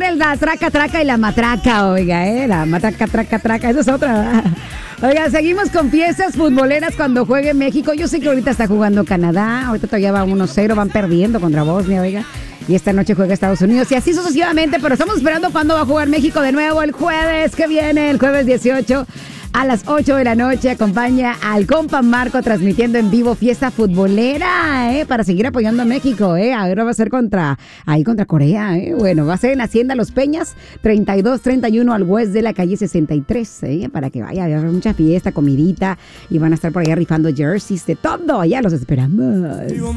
es la traca, traca y la matraca, oiga, la matraca, traca, traca, esa es otra, ¿verdad? Oiga, seguimos con fiestas futboleras cuando juegue México. Yo sé que ahorita está jugando Canadá, ahorita todavía va 1-0, van perdiendo contra Bosnia, oiga. Y esta noche juega Estados Unidos y así sucesivamente, pero estamos esperando cuándo va a jugar México de nuevo el jueves que viene, el jueves 18 a las 8 de la noche. Acompaña al compa Marco transmitiendo en vivo fiesta futbolera, para seguir apoyando a México, Ahora va a ser contra Corea, Bueno, va a ser en la Hacienda Los Peñas, 3231 al West de la calle 63, para que vaya a haber mucha fiesta, comidita, y van a estar por allá rifando jerseys de todo. Allá los esperamos.